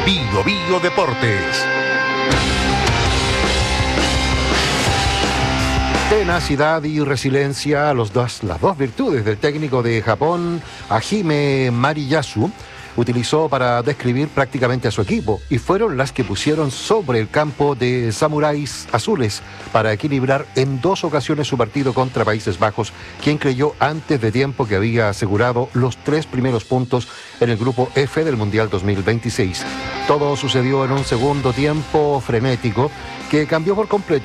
Bio Bio Deportes. Tenacidad y resiliencia, las dos virtudes del técnico de Japón, Hajime Mariyasu, utilizó para describir prácticamente a su equipo, y fueron las que pusieron sobre el campo de Samuráis Azules para equilibrar en 2 ocasiones su partido contra Países Bajos, quien creyó antes de tiempo que había asegurado los 3 primeros puntos en el grupo F del Mundial 2026. Todo sucedió en un segundo tiempo frenético que cambió por completo